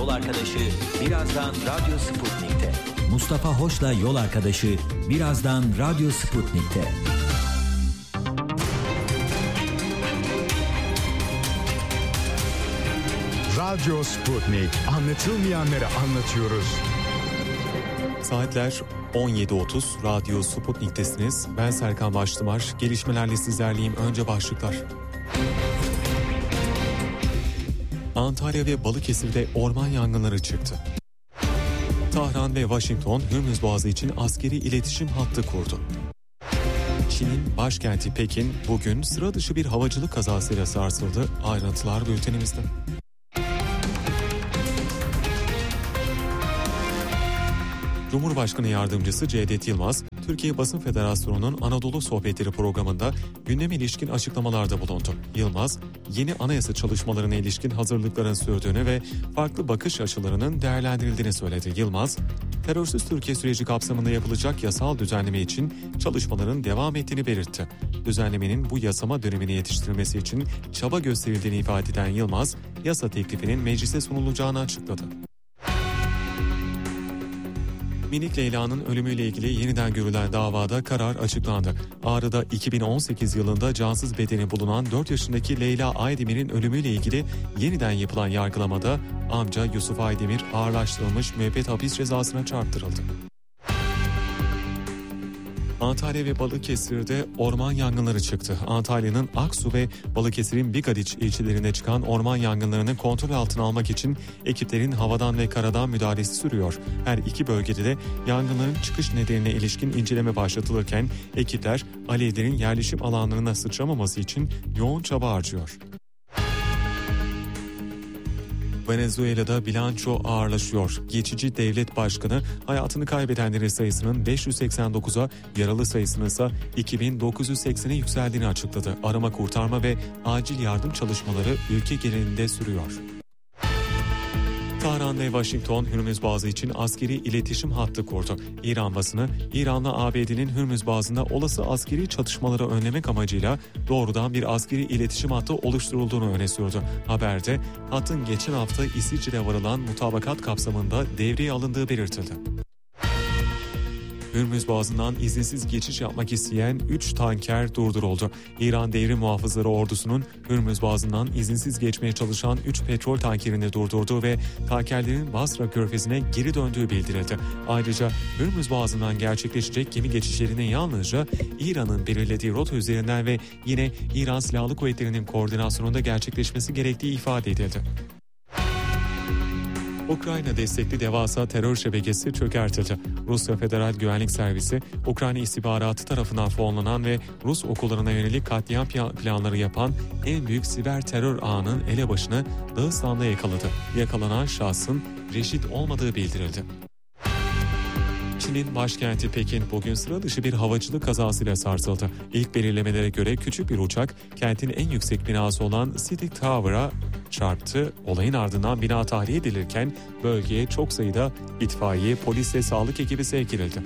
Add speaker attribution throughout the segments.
Speaker 1: yol arkadaşı birazdan Radyo Sputnik'te.
Speaker 2: Mustafa Hoş'la yol arkadaşı birazdan Radyo Sputnik'te.
Speaker 3: Radyo Sputnik. Anlatılmayanları anlatıyoruz.
Speaker 4: Saatler 17.30. Radyo Sputnik'tesiniz. Ben Serkan Baştımar. Gelişmelerle sizlerleyim. Önce başlıklar. Antalya ve Balıkesir'de orman yangınları çıktı. Tahran ve Washington, Hürmüz Boğazı için askeri iletişim hattı kurdu. Çin'in başkenti Pekin bugün sıra dışı bir havacılık kazasıyla sarsıldı. Ayrıntılar bültenimizde. Cumhurbaşkanı Yardımcısı Cevdet Yılmaz, Türkiye Basın Federasyonu'nun Anadolu Sohbetleri programında gündeme ilişkin açıklamalarda bulundu. Yılmaz, yeni anayasa çalışmalarına ilişkin hazırlıkların sürdüğünü ve farklı bakış açılarının değerlendirildiğini söyledi. Yılmaz, terörsüz Türkiye süreci kapsamında yapılacak yasal düzenleme için çalışmaların devam ettiğini belirtti. Düzenlemenin bu yasama dönemine yetiştirilmesi için çaba gösterildiğini ifade eden Yılmaz, yasa teklifinin meclise sunulacağını açıkladı. Minik Leyla'nın ölümüyle ilgili yeniden görülen davada karar açıklandı. Ağrı'da 2018 yılında cansız bedeni bulunan 4 yaşındaki Leyla Aydemir'in ölümüyle ilgili yeniden yapılan yargılamada amca Yusuf Aydemir ağırlaştırılmış müebbet hapis cezasına çarptırıldı. Antalya ve Balıkesir'de orman yangınları çıktı. Antalya'nın Aksu ve Balıkesir'in Bigadiç ilçelerinde çıkan orman yangınlarını kontrol altına almak için ekiplerin havadan ve karadan müdahalesi sürüyor. Her iki bölgede de yangınların çıkış nedenine ilişkin inceleme başlatılırken ekipler alevlerin yerleşim alanlarına sıçramaması için yoğun çaba harcıyor. Venezuela'da bilanço ağırlaşıyor. Geçici devlet başkanı hayatını kaybedenlerin sayısının 589'a, yaralı sayısının ise 2980'e yükseldiğini açıkladı. Arama, kurtarma ve acil yardım çalışmaları ülke genelinde sürüyor. Tahran ve Washington, Hürmüz Boğazı için askeri iletişim hattı kurdu. İran basını, İran'la ABD'nin Hürmüz Boğazı'nda olası askeri çatışmaları önlemek amacıyla doğrudan bir askeri iletişim hattı oluşturulduğunu öne sürdü. Haberde, hattın geçen hafta İsviçre'de varılan mutabakat kapsamında devreye alındığı belirtildi. Hürmüz Boğazı'ndan izinsiz geçiş yapmak isteyen 3 tanker durduruldu. İran Devrim Muhafızları Ordusu'nun Hürmüz Boğazı'ndan izinsiz geçmeye çalışan 3 petrol tankerini durdurduğu ve tankerlerin Basra Körfezi'ne geri döndüğü bildirildi. Ayrıca Hürmüz Boğazı'ndan gerçekleşecek gemi geçişlerinin yalnızca İran'ın belirlediği rota üzerinden ve yine İran Silahlı Kuvvetleri'nin koordinasyonunda gerçekleşmesi gerektiği ifade edildi. Ukrayna destekli devasa terör şebekesi çökertildi. Rusya Federal Güvenlik Servisi, Ukrayna istihbaratı tarafından fonlanan ve Rus okullarına yönelik katliam planları yapan en büyük siber terör ağının elebaşını Dağıstan'da yakaladı. Yakalanan şahsın reşit olmadığı bildirildi. Çin'in başkenti Pekin bugün sıra dışı bir havacılık kazasıyla sarsıldı. İlk belirlemelere göre küçük bir uçak kentin en yüksek binası olan City Tower'a çarptı. Olayın ardından bina tahliye edilirken bölgeye çok sayıda itfaiye, polis ve sağlık ekibi sevk edildi.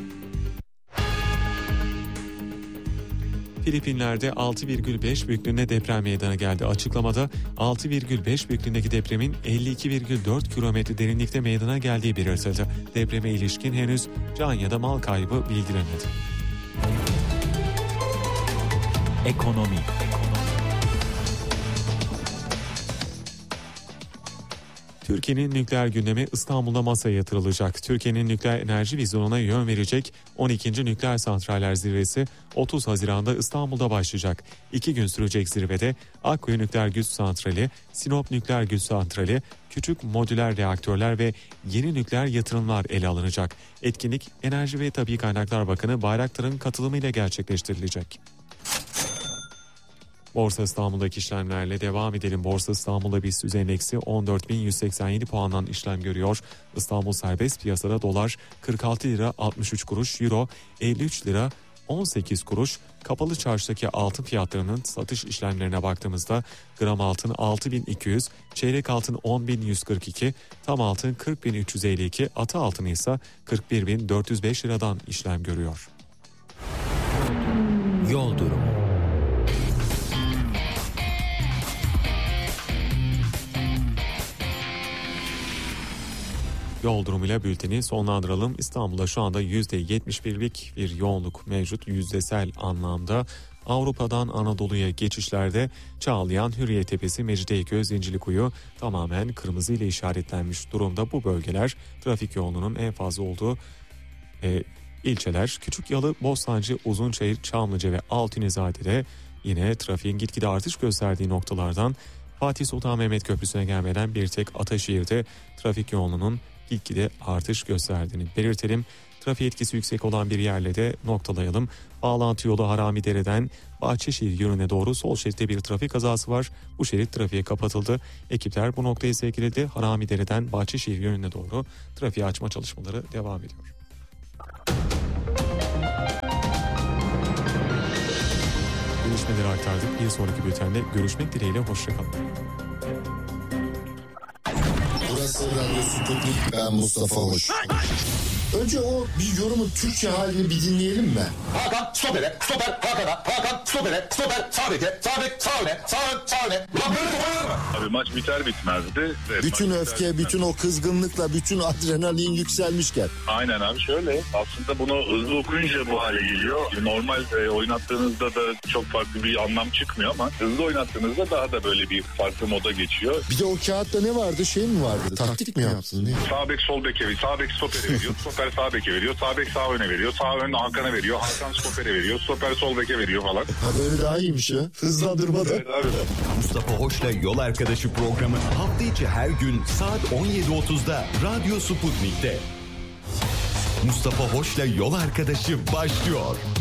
Speaker 4: Filipinler'de 6,5 büyüklüğünde deprem meydana geldi. Açıklamada 6,5 büyüklüğündeki depremin 52,4 kilometre derinlikte meydana geldiği belirtildi. Depreme ilişkin henüz can ya da mal kaybı bildirilmedi.
Speaker 2: Ekonomi.
Speaker 4: Türkiye'nin nükleer gündemi İstanbul'da masaya yatırılacak. Türkiye'nin nükleer enerji vizyonuna yön verecek 12. Nükleer Santraller Zirvesi 30 Haziran'da İstanbul'da başlayacak. 2 gün sürecek zirvede Akkuyu Nükleer Güç Santrali, Sinop Nükleer Güç Santrali, küçük modüler reaktörler ve yeni nükleer yatırımlar ele alınacak. Etkinlik Enerji ve Tabii Kaynaklar Bakanı Bayraktar'ın katılımıyla gerçekleştirilecek. Borsa İstanbul'daki işlemlerle devam edelim. Borsa İstanbul'da BIST endeksi 14.187 puandan işlem görüyor. İstanbul serbest piyasada dolar 46 lira 63 kuruş, euro 53 lira 18 kuruş. Kapalı çarşıdaki altın fiyatlarının satış işlemlerine baktığımızda gram altın 6.200, çeyrek altın 10.142, tam altın 40.352, atı altın ise 41.405 liradan işlem görüyor.
Speaker 2: Yol durumu.
Speaker 4: Yol durumuyla bülteni sonlandıralım. İstanbul'da şu anda %71'lik bir yoğunluk mevcut. Yüzdesel anlamda Avrupa'dan Anadolu'ya geçişlerde Çağlayan, Hürriyettepe'si, Mecidiyeköy, Zincirlikuyu tamamen kırmızı ile işaretlenmiş durumda. Bu bölgeler trafik yoğunluğunun en fazla olduğu ilçeler. Küçükyalı, Bostancı, Uzunçayır, Çamlıca ve Altunizade'de yine trafiğin gitgide artış gösterdiği noktalardan Fatih Sultan Mehmet Köprüsü'ne gelmeden bir tek Ataşehir'de trafik yoğunluğunun gitgide artış gösterdiğini belirtelim. Trafiğe etkisi yüksek olan bir yerle de noktalayalım. Bağlantı yolu Haramidere'den Bahçeşehir yönüne doğru sol şeritte bir trafik kazası var. Bu şerit trafiğe kapatıldı. Ekipler bu noktaya sevk edildi. Haramidere'den Bahçeşehir yönüne doğru trafiği açma çalışmaları devam ediyor. Gelişmeleri aktardık. Bir sonraki bültende görüşmek dileğiyle. Hoşçakalın.
Speaker 5: Burası Radyo Sputnik. Ben Mustafa Hoş. Önce o bir yorumun Türkçe halini bir dinleyelim mi?
Speaker 6: Hakan stopere, stoper Hakan'a, Hakan stopere, stoper sağ beke, sağ bek, sağ öne, sağ öne. Lan böyle toparlar mı?
Speaker 7: Abi maç biter bitmezdi.
Speaker 5: Bütün öfke, bütün o kızgınlıkla, bütün adrenalin yükselmişken.
Speaker 7: Aynen abi şöyle. Aslında bunu hızlı okuyunca bu hale geliyor. Normal oynattığınızda da çok farklı bir anlam çıkmıyor ama hızlı oynattığınızda daha da böyle bir farklı moda geçiyor.
Speaker 5: Bir de o kağıtta ne vardı? Şey mi vardı? Taktik mi yaptın? Ne?
Speaker 7: Sağ bek sol beke veriyor. Sağ bek stopere veriyor. Stoper sağ beke veriyor. Sağ bek sağ öne veriyor. Sağ ön Hakan'a veriyor. Hakan stopere veriyor. Stoper sol beke veriyor falan.
Speaker 5: Ha böyle daha iyiymiş ya. Hızlandırma da.
Speaker 7: Evet abi.
Speaker 2: Mustafa Hoş'la Yol Arkadaşı programı hafta içi her gün saat 17.30'da Radyo Sputnik'te. Mustafa Hoş'la Yol Arkadaşı başlıyor.